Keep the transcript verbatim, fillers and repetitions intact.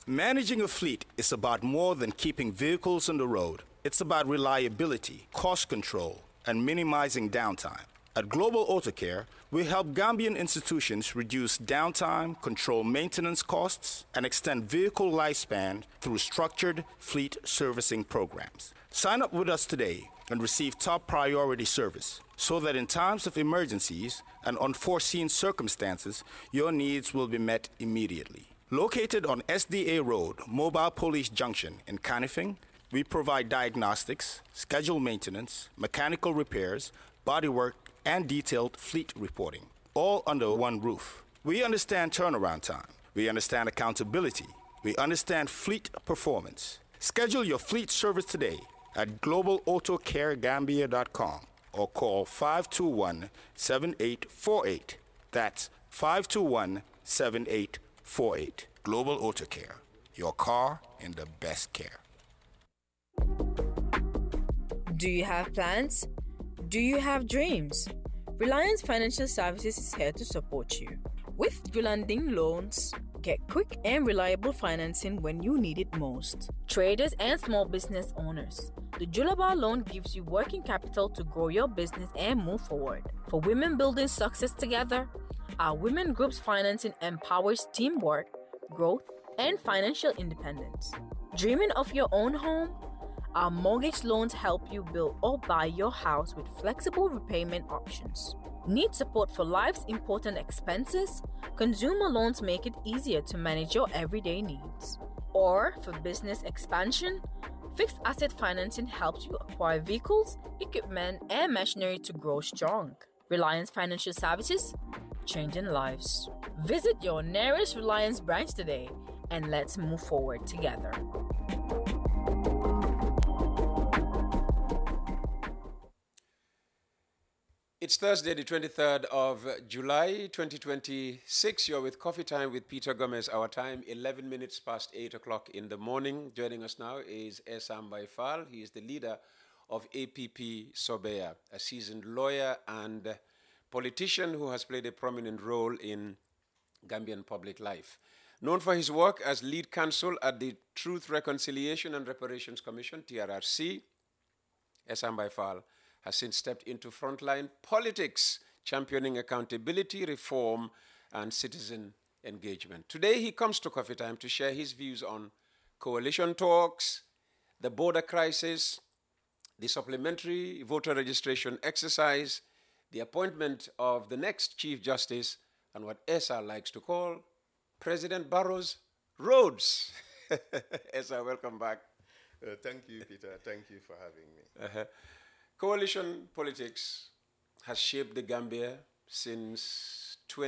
Managing a fleet is about more than keeping vehicles on the road. It's about reliability, cost control, and minimizing downtime. At Global Auto Care, we help Gambian institutions reduce downtime, control maintenance costs, and extend vehicle lifespan through structured fleet servicing programs. Sign up with us today and receive top priority service so that in times of emergencies and unforeseen circumstances, your needs will be met immediately. Located on S D A Road, Mobile Police Junction in Canifing, we provide diagnostics, scheduled maintenance, mechanical repairs, bodywork, and detailed fleet reporting, all under one roof. We understand turnaround time. We understand accountability. We understand fleet performance. Schedule your fleet service today at global auto care gambia dot com or call five two one, seven eight four eight. That's five two one, seven eight four eight. Global Auto Care, your car in the best care. Do you have plans? Do you have dreams? Reliance Financial Services is here to support you. With Julanding Loans, get quick and reliable financing when you need it most. Traders and small business owners, the Julaba loan gives you working capital to grow your business and move forward. For women building success together, our women group's financing empowers teamwork, growth, and financial independence. Dreaming of your own home? Our mortgage loans help you build or buy your house with flexible repayment options. Need support for life's important expenses? Consumer loans make it easier to manage your everyday needs. Or for business expansion? Fixed asset financing helps you acquire vehicles, equipment, and machinery to grow strong. Reliance Financial Services, changing lives. Visit your nearest Reliance branch today and let's move forward together. It's Thursday, the twenty-third of July, twenty twenty-six. You're with Coffee Time with Peter Gomez. Our time, eleven minutes past eight o'clock in the morning. Joining us now is Esam Baifal. He is the leader of A P P Sobea, a seasoned lawyer and politician who has played a prominent role in Gambian public life. Known for his work as lead counsel at the Truth, Reconciliation and Reparations Commission, T R R C, Esam Baifal has since stepped into frontline politics, championing accountability, reform, and citizen engagement. Today, he comes to Coffee Time to share his views on coalition talks, the border crisis, the supplementary voter registration exercise, the appointment of the next Chief Justice, and what Esa likes to call President Barrow's roads. Esa, welcome back. Uh, thank you, Peter. Thank you for having me. Uh-huh. Coalition politics has shaped the Gambia since